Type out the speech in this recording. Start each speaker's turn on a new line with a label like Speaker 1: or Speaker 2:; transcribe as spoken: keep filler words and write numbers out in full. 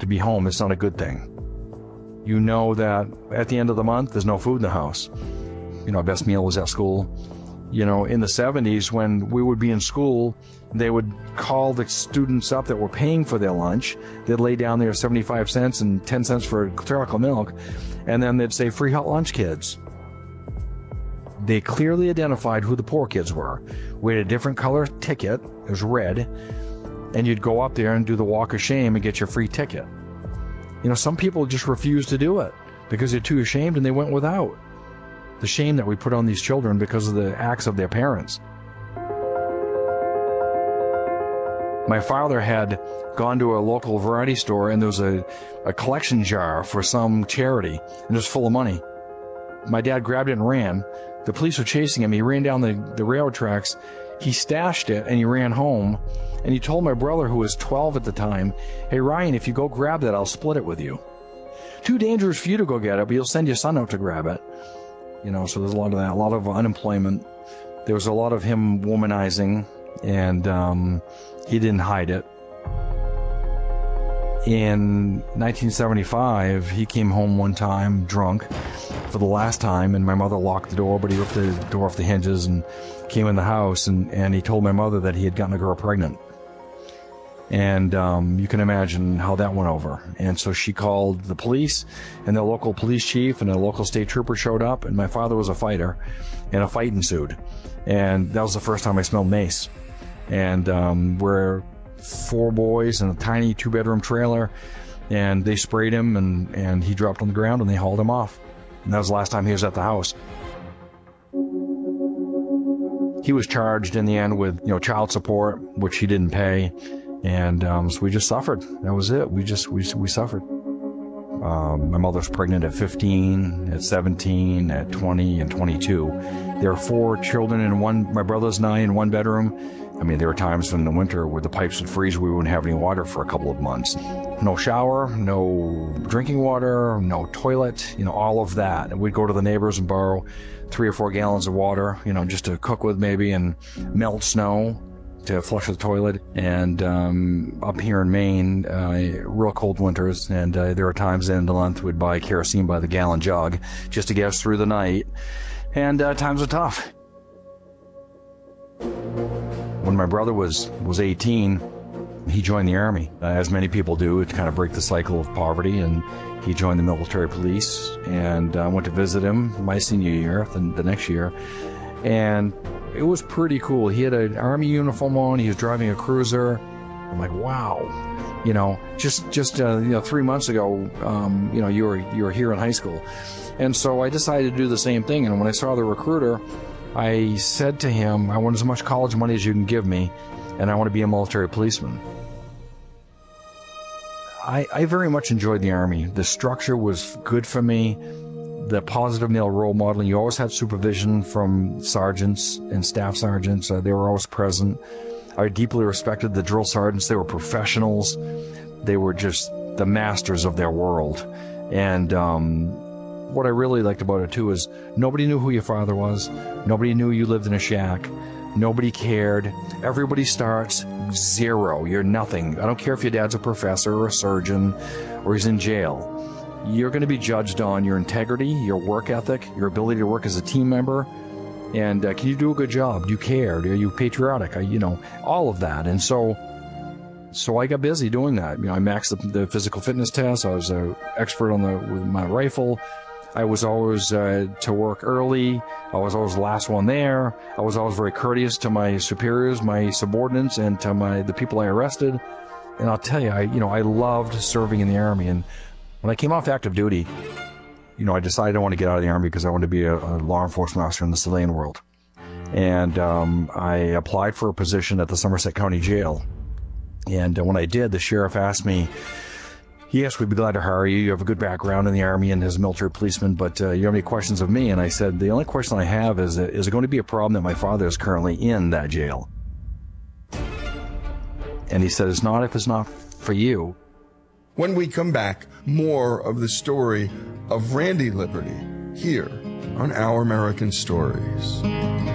Speaker 1: to be home, it's not a good thing. You know that at the end of the month, there's no food in the house. You know, our best meal was at school. You know, in the seventies, when we would be in school, they would call the students up that were paying for their lunch. They'd lay down there seventy-five cents and ten cents for chocolate milk, and then they'd say, free hot lunch, kids. They clearly identified who the poor kids were. We had a different color ticket, it was red, and you'd go up there and do the walk of shame and get your free ticket. You know, some people just refused to do it because they're too ashamed and they went without. The shame that we put on these children because of the acts of their parents. My father had gone to a local variety store and there was a, a collection jar for some charity and it was full of money. My dad grabbed it and ran. The police were chasing him. He ran down the, the railroad tracks. He stashed it and he ran home. And he told my brother, who was twelve at the time, hey, Ryan, if you go grab that, I'll split it with you. Too dangerous for you to go get it, but you'll send your son out to grab it. You know, so there's a lot of that, a lot of unemployment. There was a lot of him womanizing, and um, he didn't hide it. In nineteen seventy-five, he came home one time drunk for the last time, and my mother locked the door, but he ripped the door off the hinges and came in the house, and, and he told my mother that he had gotten a girl pregnant. And um, you can imagine how that went over. And so she called the police, and the local police chief and a local state trooper showed up, and my father was a fighter, and a fight ensued. And that was the first time I smelled mace. And um, we're four boys in a tiny two-bedroom trailer, and they sprayed him, and, and he dropped on the ground, and they hauled him off. And that was the last time he was at the house. He was charged in the end with, you know, child support, which he didn't pay. And um, so we just suffered. That was it. We just, we, we suffered. Um, my mother was pregnant at fifteen, at seventeen, at twenty, and twenty-two. There are four children in one, my brother's and I in one bedroom. I mean, there were times in the winter where the pipes would freeze, we wouldn't have any water for a couple of months. No shower, no drinking water, no toilet, you know, all of that. And we'd go to the neighbors and borrow three or four gallons of water, you know, just to cook with maybe, and melt snow to flush the toilet. And um, up here in Maine, uh, real cold winters, and uh, there are times in the month we'd buy kerosene by the gallon jug just to get us through the night. And uh, times are tough. When my brother was, was eighteen, he joined the Army, uh, as many people do, to kind of break the cycle of poverty, and he joined the military police, and I uh, went to visit him my senior year, the, the next year, and it was pretty cool. He had an Army uniform on, he was driving a cruiser. I'm like, wow, you know, just just uh, you know, three months ago, um, you know, you were you were here in high school. And so I decided to do the same thing, and when I saw the recruiter, I said to him, I want as much college money as you can give me, and I want to be a military policeman. I, I very much enjoyed the Army. The structure was good for me. The positive male role modeling, you always had supervision from sergeants and staff sergeants. Uh, they were always present. I deeply respected the drill sergeants. They were professionals. They were just the masters of their world. And um, what I really liked about it, too, is nobody knew who your father was. Nobody knew you lived in a shack. Nobody cared. Everybody starts zero. You're nothing. I don't care if your dad's a professor or a surgeon or he's in jail. You're going to be judged on your integrity, your work ethic, your ability to work as a team member, and uh, can you do a good job? Do you care? Are you patriotic? Are, you know, all of that. And so, so I got busy doing that. You know, I maxed the, the physical fitness test. I was an expert on the with my rifle. I was always uh, to work early. I was always the last one there. I was always very courteous to my superiors, my subordinates, and to my the people I arrested. And I'll tell you, I you know I loved serving in the Army. And when I came off active duty, you know, I decided I want to get out of the Army because I wanted to be a, a law enforcement officer in the civilian world. And um, I applied for a position at the Somerset County Jail. And uh, when I did, the sheriff asked me, yes, we'd be glad to hire you. You have a good background in the Army and as a military policeman, but uh, you have any questions of me? And I said, the only question I have is, uh, is it going to be a problem that my father is currently in that jail? And he said, it's not if it's not for you.
Speaker 2: When we come back, more of the story of Randy Liberty here on Our American Stories.